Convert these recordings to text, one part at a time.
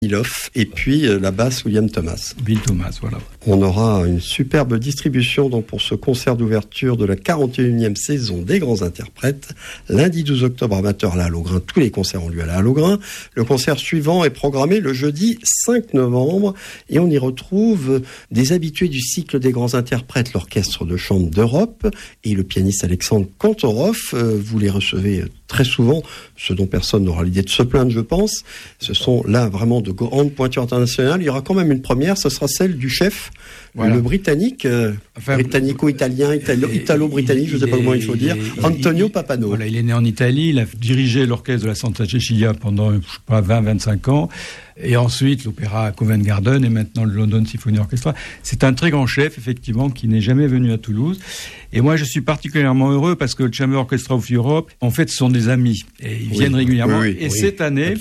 Iloff, et puis la basse William Thomas. Bill Thomas, voilà. On aura une superbe distribution donc pour ce concert d'ouverture de la 41e saison des grands interprètes. Lundi 12 octobre à 20h à la Hallogrin. Tous les concerts ont lieu à la Hallogrin. Le concert suivant est programmé le jeudi 5 novembre et on y retrouve des habitués du cycle des grands interprètes, l'Orchestre de chambre d'Europe et le pianiste Alexandre Kantorov. Vous les recevez très souvent, ce dont personne n'aura l'idée de se plaindre, je pense. Ce sont là vraiment de grandes pointures internationales. Il y aura quand même une première, ce sera celle du chef, voilà. Le britannique, britannico-italien, italo-britannique, je ne sais pas comment il faut dire, Antonio Papano. Voilà, il est né en Italie, il a dirigé l'orchestre de la Santa Cecilia pendant, 20-25 ans, et ensuite l'opéra Covent Garden et maintenant le London Symphony Orchestra. C'est un très grand chef, effectivement, qui n'est jamais venu à Toulouse. Et moi, je suis particulièrement heureux parce que le Chamber Orchestra of Europe, en fait, ce sont des amis. Et ils viennent régulièrement. Et cette année,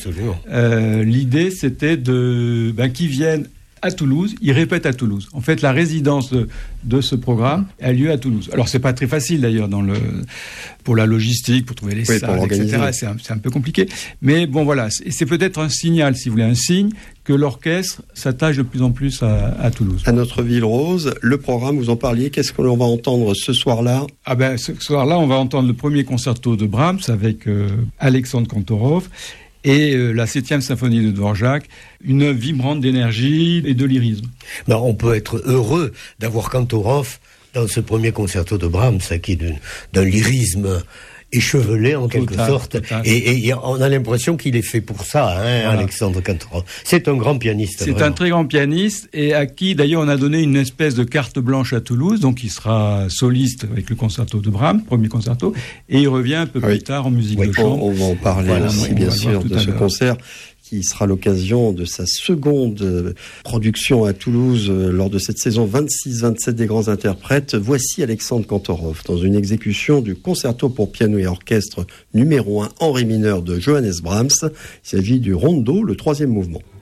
l'idée, c'était qu'ils viennent à Toulouse, ils répètent à Toulouse. En fait, la résidence de ce programme a lieu à Toulouse. Alors, c'est pas très facile d'ailleurs pour la logistique, pour trouver les salles, etc. C'est un peu compliqué. Mais bon, voilà. Et c'est peut-être un signal, si vous voulez, un signe que l'orchestre s'attache de plus en plus à Toulouse. À notre ville rose, le programme, vous en parliez, qu'est-ce que l'on va entendre ce soir-là ? Ce soir-là, on va entendre le premier concerto de Brahms avec Alexandre Kantorov. Et la 7e symphonie de Dvorak, une œuvre vibrante d'énergie et de lyrisme. On peut être heureux d'avoir Kantorov dans ce premier concerto de Brahms, qui est d'un lyrisme échevelé en quelque sorte, et on a l'impression qu'il est fait pour ça, voilà. Alexandre Kantorov. C'est un grand pianiste. C'est vraiment. Un très grand pianiste, et à qui d'ailleurs on a donné une espèce de carte blanche à Toulouse, donc il sera soliste avec le concerto de Brahms, premier concerto, et il revient un peu plus tard en musique de chambre. On va en parler aussi, bien sûr, de ce concert, qui sera l'occasion de sa seconde production à Toulouse lors de cette saison 26-27 des grands interprètes. Voici Alexandre Kantorov dans une exécution du concerto pour piano et orchestre numéro 1 en ré mineur de Johannes Brahms. Il s'agit du rondo, le 3e mouvement.